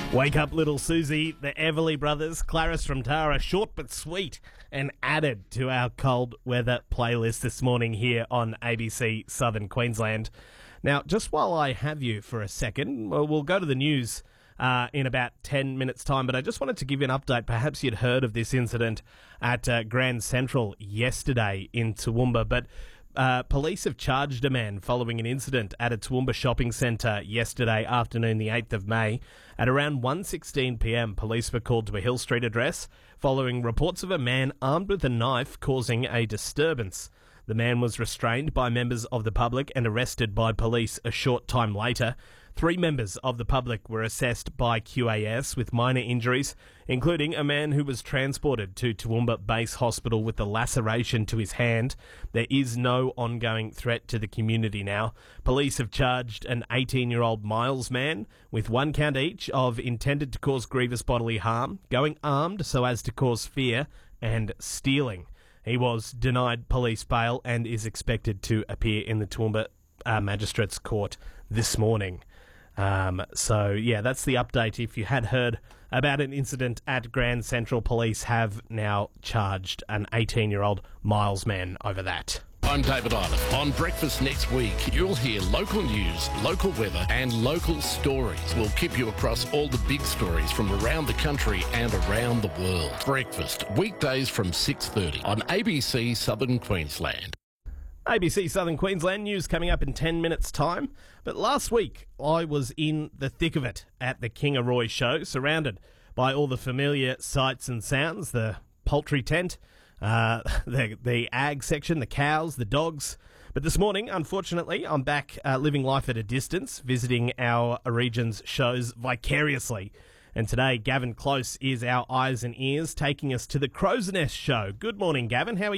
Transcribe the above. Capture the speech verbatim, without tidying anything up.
Wake up, little Susie. The Everly Brothers, Clarice from Tara, short but sweet, and added to our cold weather playlist this morning here on A B C Southern Queensland. Now, just while I have you for a second, well, we'll go to the news uh, in about ten minutes' time, but I just wanted to give you an update. Perhaps you'd heard of this incident at uh, Grand Central yesterday in Toowoomba, but Uh, police have charged a man following an incident at a Toowoomba shopping centre yesterday afternoon, the eighth of May. At around one sixteen p m, police were called to a Hill Street address following reports of a man armed with a knife causing a disturbance. The man was restrained by members of the public and arrested by police a short time later. Three members of the public were assessed by Q A S with minor injuries, including a man who was transported to Toowoomba Base Hospital with a laceration to his hand. There is no ongoing threat to the community now. Police have charged an eighteen-year-old Miles man with one count each of intended to cause grievous bodily harm, going armed so as to cause fear, and stealing. He was denied police bail and is expected to appear in the Toowoomba uh, Magistrates Court this morning. Um, so, yeah, that's the update. If you had heard about an incident at Grand Central, police have now charged an eighteen-year-old Miles man over that. I'm David Island. On Breakfast next week, you'll hear local news, local weather and local stories. We'll keep you across all the big stories from around the country and around the world. Breakfast, weekdays from six thirty on A B C Southern Queensland. A B C Southern Queensland news coming up in ten minutes' time. But last week, I was in the thick of it at the Kingaroy show, surrounded by all the familiar sights and sounds, the poultry tent, Uh, the, the ag section, the cows, the dogs. But this morning, unfortunately, I'm back uh, living life at a distance, visiting our region's shows vicariously. And today, Gavin Close is our eyes and ears, taking us to the Crow's Nest show. Good morning, Gavin. How are you?